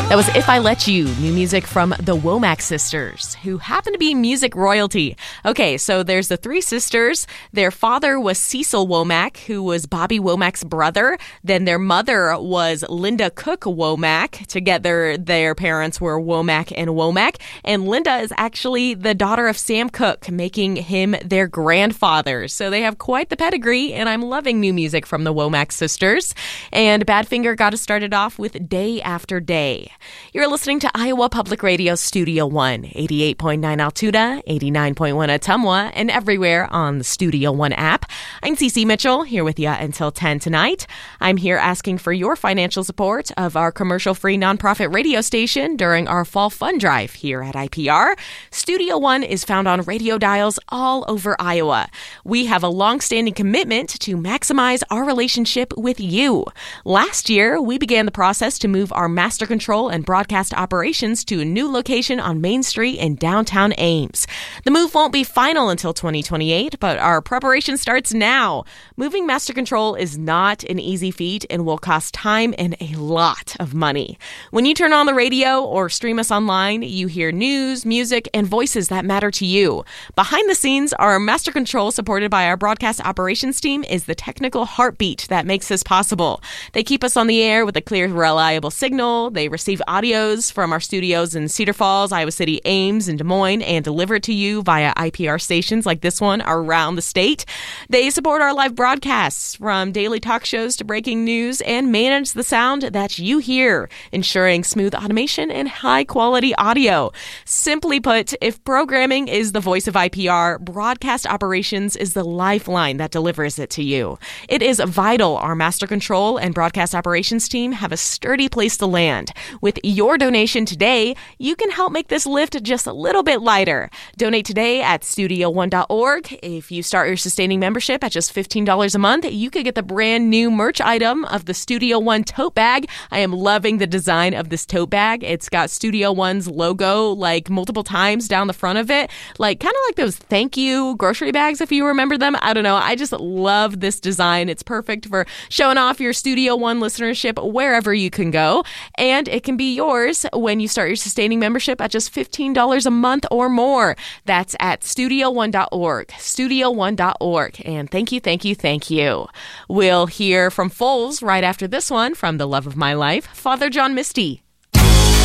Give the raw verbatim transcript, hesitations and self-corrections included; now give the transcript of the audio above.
That was If I Let You, new music from the Womack sisters, who happen to be music royalty. Okay, so there's the three sisters. Their father was Cecil Womack, who was Bobby Womack's brother. Then their mother was Linda Cook Womack. Together, their parents were Womack and Womack. And Linda is actually the daughter of Sam Cooke, making him their grandfather. So they have quite the pedigree, and I'm loving new music from the Womack sisters. And Badfinger got us started off with Day After Day. You're listening to Iowa Public Radio Studio One, eighty-eight point nine Altoona, eighty-nine point one Ottumwa, and everywhere on the Studio One app. I'm Cece Mitchell, here with you until ten tonight. I'm here asking for your financial support of our commercial-free nonprofit radio station during our fall fund drive here at I P R. Studio One is found on radio dials all over Iowa. We have a long-standing commitment to maximize our relationship with you. Last year, we began the process to move our master control and broadcast operations to a new location on Main Street in downtown Ames. The move won't be final until twenty twenty-eight, but our preparation starts now. Moving master control is not an easy feat and will cost time and a lot of money. When you turn on the radio or stream us online, you hear news, music, and voices that matter to you. Behind the scenes, our master control, supported by our broadcast operations team, is the technical heartbeat that makes this possible. They keep us on the air with a clear, reliable signal. They receive audios from our studios in Cedar Falls, Iowa City, Ames, and Des Moines, and deliver it to you via I P R stations like this one around the state. They support our live broadcasts, from daily talk shows to breaking news, and manage the sound that you hear, ensuring smooth automation and high-quality audio. Simply put, if programming is the voice of I P R, broadcast operations is the lifeline that delivers it to you. It is vital our master control and broadcast operations team have a sturdy place to land. With your donation today, you can help make this lift just a little bit lighter. Donate today at studio one dot org. If you start your sustaining membership at just fifteen dollars a month, you could get the brand new merch item of the Studio One tote bag. I am loving the design of this tote bag. It's got Studio One's logo like multiple times down the front of it, like kind of like those thank you grocery bags, if you remember them. I don't know. I just love this design. It's perfect for showing off your Studio One listenership wherever you can go. And it can be yours when you start your sustaining membership at just fifteen dollars a month or more. That's at studio one dot org, studio one dot org. And thank you, thank you, thank you. We'll hear from Foles right after this one from The Love of My Life, Father John Misty.